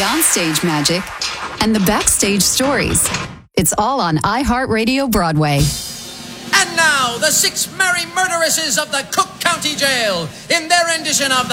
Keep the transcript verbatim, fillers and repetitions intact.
onstage magic, and the backstage stories. It's all on iHeartRadio Broadway. And now, the six merry murderesses of the Cook County Jail in their rendition of